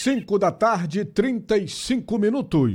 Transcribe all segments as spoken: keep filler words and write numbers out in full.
cinco da tarde, trinta e cinco minutos.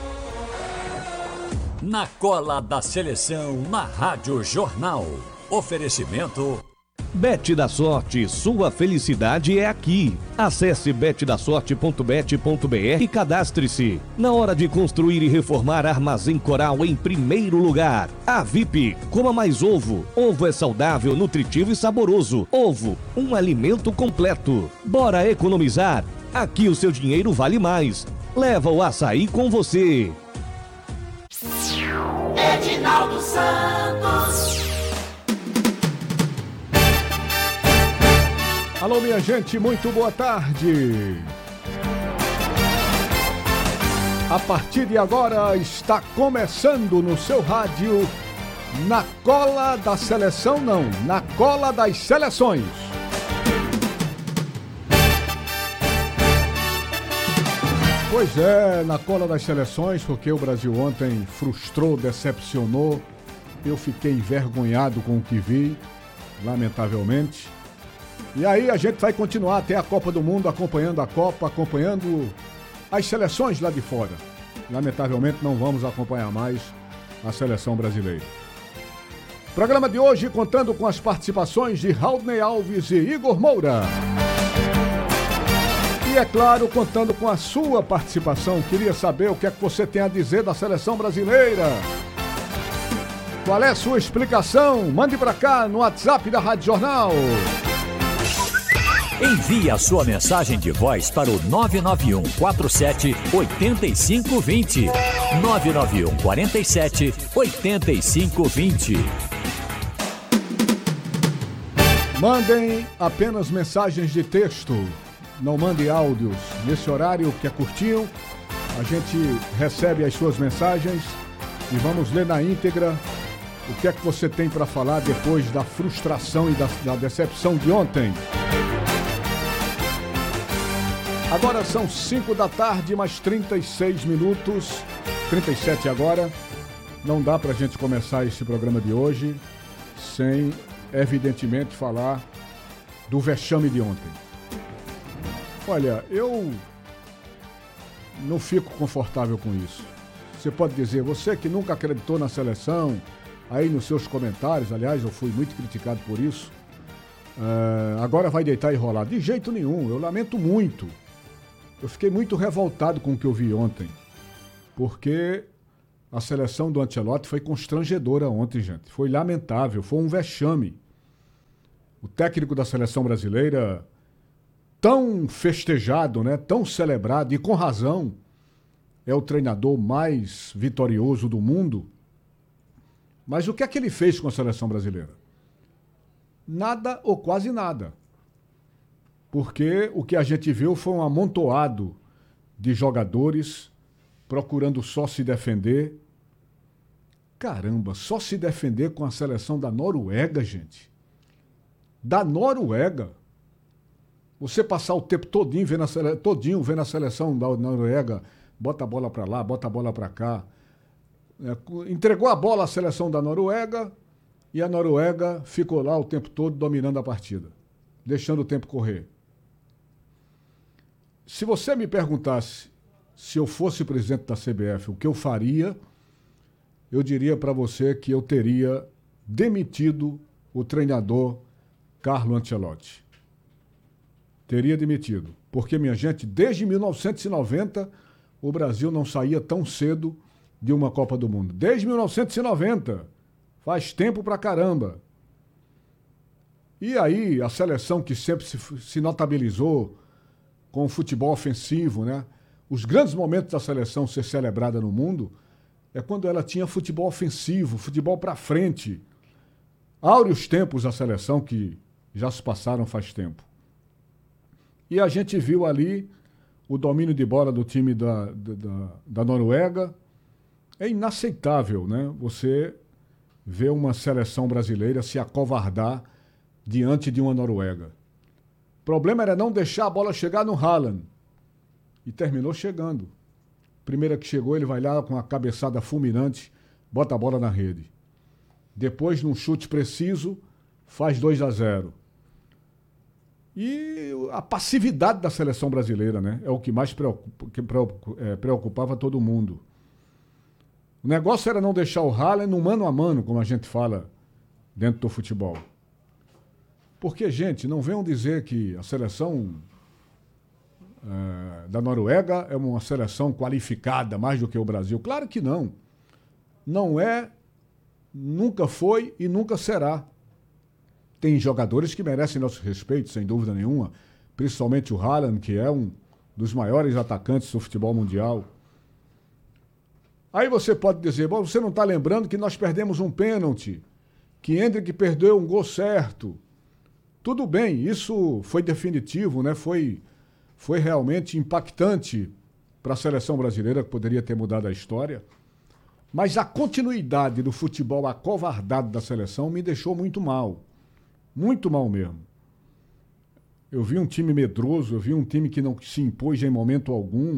Na cola da seleção, na Rádio Jornal. Oferecimento... Bet da Sorte, sua felicidade é aqui. Acesse bet da sorte ponto bet ponto br e cadastre-se. Na hora de construir e reformar, Armazém Coral em primeiro lugar. A V I P, coma mais ovo. Ovo é saudável, nutritivo e saboroso. Ovo, um alimento completo. Bora economizar? Aqui o seu dinheiro vale mais. Leva o açaí com você. Edinaldo Santos. Alô, minha gente, muito boa tarde. A partir de agora está começando no seu rádio, na cola da seleção não, na cola das seleções. Pois é, na cola das seleções, porque o Brasil ontem frustrou, decepcionou. Eu fiquei envergonhado com o que vi, lamentavelmente. E aí a gente vai continuar até a Copa do Mundo, acompanhando a Copa, acompanhando as seleções lá de fora. Lamentavelmente não vamos acompanhar mais a seleção brasileira. Programa de hoje contando com as participações de Raudney Alves e Igor Moura. E é claro, contando com a sua participação. Queria saber o que é que você tem a dizer da seleção brasileira. Qual é a sua explicação? Mande pra cá no WhatsApp da Rádio Jornal. Envie a sua mensagem de voz para o nove nove um quatro sete oito cinco dois zero. nove nove um quatro sete oito cinco dois zero. Mandem apenas mensagens de texto. Não mande áudios. Nesse horário que é curtinho, a gente recebe as suas mensagens e vamos ler na íntegra o que é que você tem para falar depois da frustração e da, da decepção de ontem. Agora são cinco da tarde, mais trinta e seis minutos, trinta e sete agora. Não dá pra gente começar esse programa de hoje sem, evidentemente, falar do vexame de ontem. Olha, eu não fico confortável com isso. Você pode dizer, você que nunca acreditou na seleção, aí nos seus comentários, aliás, eu fui muito criticado por isso, uh, agora vai deitar e rolar. De jeito nenhum, eu lamento muito. Eu fiquei muito revoltado com o que eu vi ontem, porque a seleção do Ancelotti foi constrangedora ontem, gente. Foi lamentável, foi um vexame. O técnico da seleção brasileira, tão festejado, né, tão celebrado, e com razão, é o treinador mais vitorioso do mundo. Mas o que é que ele fez com a seleção brasileira? Nada ou quase nada. Porque o que a gente viu foi um amontoado de jogadores procurando só se defender. Caramba, só se defender com a seleção da Noruega, gente. Da Noruega. Você passar o tempo todinho vendo a, sele... todinho vendo a seleção da Noruega, bota a bola pra lá, bota a bola pra cá. É, entregou a bola à seleção da Noruega e a Noruega ficou lá o tempo todo dominando a partida, deixando o tempo correr. Se você me perguntasse se eu fosse presidente da C B F, o que eu faria, eu diria para você que eu teria demitido o treinador Carlo Ancelotti. Teria demitido. Porque, minha gente, desde mil novecentos e noventa, o Brasil não saía tão cedo de uma Copa do Mundo. Desde mil novecentos e noventa. Faz tempo pra caramba. E aí, a seleção que sempre se, se notabilizou com o futebol ofensivo, né? Os grandes momentos da seleção ser celebrada no mundo é quando ela tinha futebol ofensivo, futebol pra frente. Áureos tempos da seleção que já se passaram faz tempo. E a gente viu ali o domínio de bola do time da, da, da Noruega. É inaceitável, né? Você ver uma seleção brasileira se acovardar diante de uma Noruega. O problema era não deixar a bola chegar no Haaland. E terminou chegando. Primeira que chegou, ele vai lá com a cabeçada fulminante, bota a bola na rede. Depois, num chute preciso, faz dois a zero. E a passividade da seleção brasileira, né? É o que mais preocupa, que preocupava todo mundo. O negócio era não deixar o Haaland no mano a mano, como a gente fala dentro do futebol. Porque, gente, não venham dizer que a seleção é, da Noruega é uma seleção qualificada mais do que o Brasil. Claro que não. Não é, nunca foi e nunca será. Tem jogadores que merecem nosso respeito, sem dúvida nenhuma, principalmente o Haaland, que é um dos maiores atacantes do futebol mundial. Aí você pode dizer, bom, você não está lembrando que nós perdemos um pênalti, que Endrick perdeu um gol certo. Tudo bem, isso foi definitivo, né? Foi, foi realmente impactante para a seleção brasileira, que poderia ter mudado a história. Mas a continuidade do futebol acovardado da seleção me deixou muito mal. Muito mal mesmo. Eu vi um time medroso, eu vi um time que não se impôs em momento algum.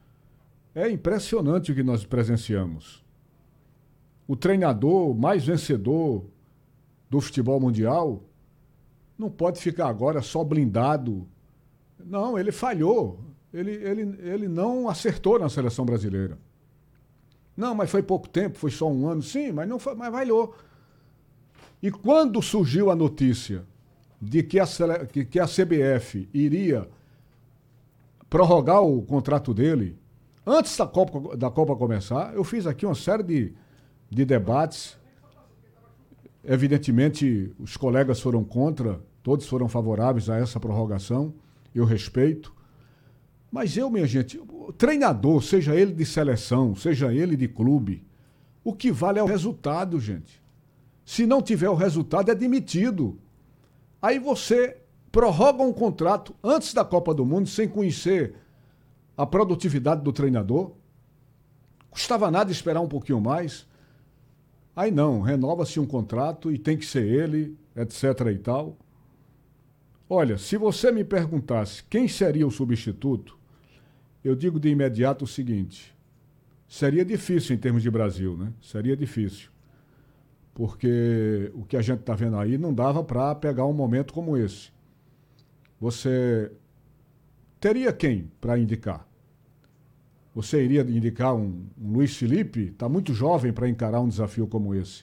É impressionante o que nós presenciamos. O treinador mais vencedor do futebol mundial não pode ficar agora só blindado. Não, ele falhou. Ele, ele, ele não acertou na seleção brasileira. Não, mas foi pouco tempo, foi só um ano. Sim, mas não foi, mas falhou. E quando surgiu a notícia de que a, que a C B F iria prorrogar o contrato dele, antes da Copa, da Copa começar, eu fiz aqui uma série de, de debates. Evidentemente, os colegas foram contra, todos foram favoráveis a essa prorrogação, eu respeito. Mas eu, minha gente, o treinador, seja ele de seleção, seja ele de clube, o que vale é o resultado, gente. Se não tiver o resultado, é demitido. Aí você prorroga um contrato antes da Copa do Mundo, sem conhecer a produtividade do treinador. Custava nada esperar um pouquinho mais. Aí não, renova-se um contrato e tem que ser ele, etc e tal. Olha, se você me perguntasse quem seria o substituto, eu digo de imediato o seguinte: seria difícil em termos de Brasil, né? Seria difícil. Porque o que a gente está vendo aí não dava para pegar um momento como esse. Você teria quem para indicar? Você iria indicar um, um Luiz Felipe? Está muito jovem para encarar um desafio como esse.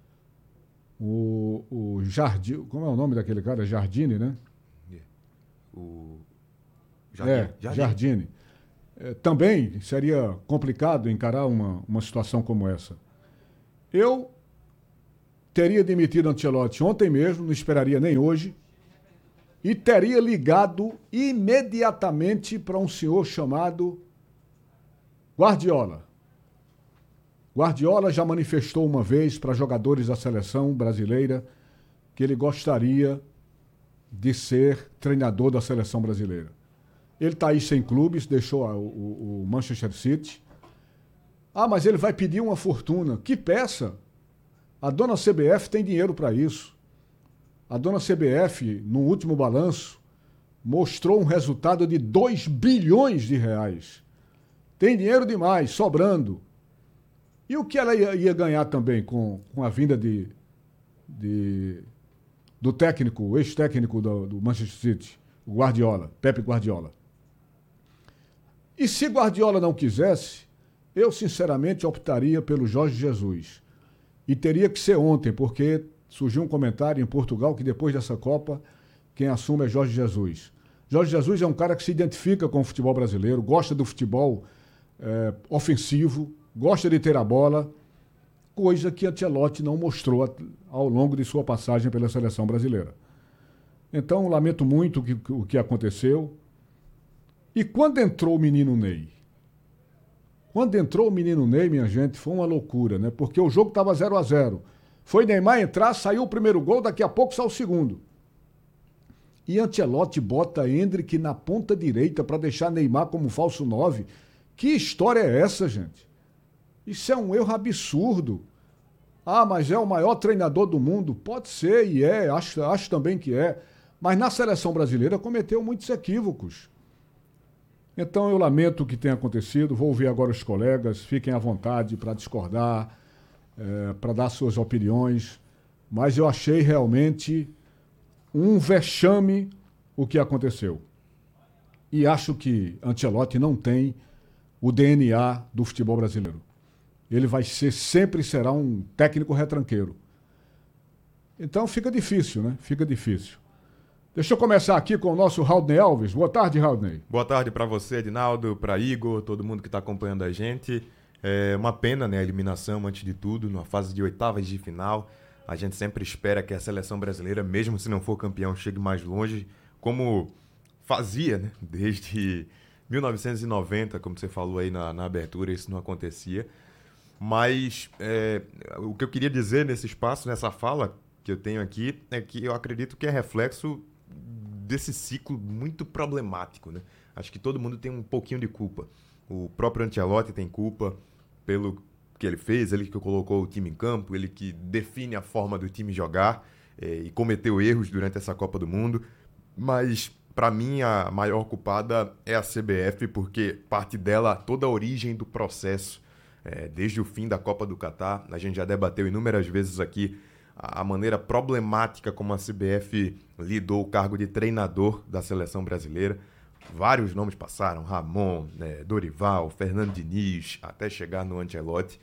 O, o Jardim, como é o nome daquele cara? Jardine, né? O Jardim, é, Jardine. Jardine. É, também seria complicado encarar uma, uma situação como essa. Eu teria demitido Ancelotti ontem mesmo, não esperaria nem hoje, e teria ligado imediatamente para um senhor chamado Guardiola. Guardiola já manifestou uma vez para jogadores da seleção brasileira que ele gostaria de ser treinador da seleção brasileira. Ele está aí sem clubes, deixou a, o, o Manchester City. Ah, mas ele vai pedir uma fortuna. Que peça! A dona C B F tem dinheiro para isso. A dona C B F, no último balanço, mostrou um resultado de dois bilhões de reais. Tem dinheiro demais, sobrando. E o que ela ia, ia ganhar também com, com a vinda de, de, do técnico, o ex-técnico do, do Manchester City, o Guardiola, Pepe Guardiola? E se Guardiola não quisesse, eu sinceramente optaria pelo Jorge Jesus. E teria que ser ontem, porque surgiu um comentário em Portugal que depois dessa Copa, quem assume é Jorge Jesus. Jorge Jesus é um cara que se identifica com o futebol brasileiro, gosta do futebol é, ofensivo, gosta de ter a bola, coisa que Ancelotti não mostrou ao longo de sua passagem pela seleção brasileira. Então, lamento muito o que, o que aconteceu. E quando entrou o menino Ney? Quando entrou o menino Ney, minha gente, foi uma loucura, né? Porque o jogo estava zero a zero. Foi Neymar entrar, saiu o primeiro gol, daqui a pouco saiu o segundo. E Ancelotti bota Endrick na ponta direita para deixar Neymar como falso nove. Que história é essa, gente? Isso é um erro absurdo. Ah, mas é o maior treinador do mundo. Pode ser e é, acho, acho também que é. Mas na seleção brasileira cometeu muitos equívocos. Então eu lamento o que tenha acontecido, vou ouvir agora os colegas, fiquem à vontade para discordar, é, para dar suas opiniões, mas eu achei realmente um vexame o que aconteceu. E acho que Ancelotti não tem o D N A do futebol brasileiro. Ele vai ser, sempre será um técnico retranqueiro. Então fica difícil, né? Fica difícil. Deixa eu começar aqui com o nosso Raudney Alves. Boa tarde, Raudney. Boa tarde para você, Edinaldo, para Igor, todo mundo que está acompanhando a gente. É uma pena, né, a eliminação, antes de tudo, numa fase de oitavas de final. A gente sempre espera que a seleção brasileira, mesmo se não for campeão, chegue mais longe, como fazia, né, desde mil novecentos e noventa, como você falou aí na, na abertura, isso não acontecia. Mas é, o que eu queria dizer nesse espaço, nessa fala que eu tenho aqui, é que eu acredito que é reflexo desse ciclo muito problemático, né? Acho que todo mundo tem um pouquinho de culpa. O próprio Ancelotti tem culpa pelo que ele fez, ele que colocou o time em campo, ele que define a forma do time jogar é, e cometeu erros durante essa Copa do Mundo. Mas, para mim, a maior culpada é a C B F, porque parte dela, toda a origem do processo, é, desde o fim da Copa do Catar, a gente já debateu inúmeras vezes aqui a maneira problemática como a C B F lidou o cargo de treinador da seleção brasileira. Vários nomes passaram, Ramon, né, Dorival, Fernando Diniz, até chegar no Ancelotti.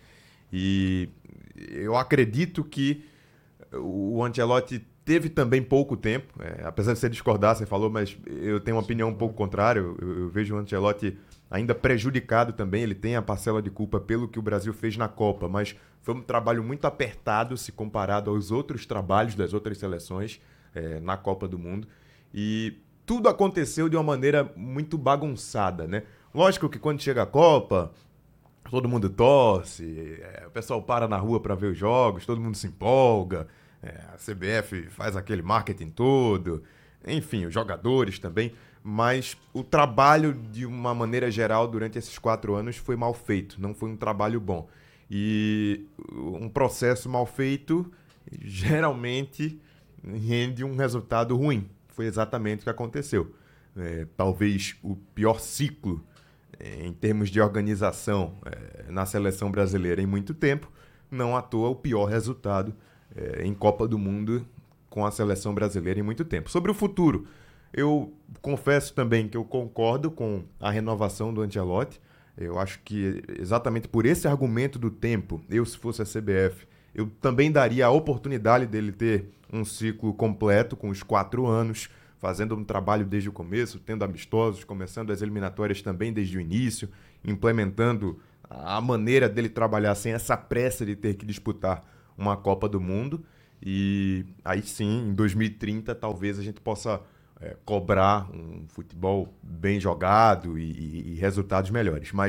E eu acredito que o Ancelotti teve também pouco tempo, é, apesar de você discordar, você falou, mas eu tenho uma opinião um pouco contrária. Eu, eu vejo o Ancelotti ainda prejudicado também, ele tem a parcela de culpa pelo que o Brasil fez na Copa, mas foi um trabalho muito apertado se comparado aos outros trabalhos das outras seleções é, na Copa do Mundo. E tudo aconteceu de uma maneira muito bagunçada, né? Lógico que quando chega a Copa, todo mundo torce, é, o pessoal para na rua para ver os jogos, todo mundo se empolga, é, a C B F faz aquele marketing todo, enfim, os jogadores também. Mas o trabalho, de uma maneira geral, durante esses quatro anos foi mal feito, não foi um trabalho bom. E um processo mal feito geralmente rende um resultado ruim. Foi exatamente o que aconteceu. É, talvez o pior ciclo é, em termos de organização é, na seleção brasileira em muito tempo, não à toa o pior resultado é, em Copa do Mundo com a seleção brasileira em muito tempo. Sobre o futuro, eu confesso também que eu concordo com a renovação do Ancelotti. Eu acho que exatamente por esse argumento do tempo, eu, se fosse a C B F, eu também daria a oportunidade dele ter um ciclo completo com os quatro anos, fazendo um trabalho desde o começo, tendo amistosos, começando as eliminatórias também desde o início, implementando a maneira dele trabalhar sem essa pressa de ter que disputar uma Copa do Mundo. E aí sim, em dois mil e trinta, talvez a gente possa é, cobrar um futebol bem jogado e, e, e resultados melhores. Mas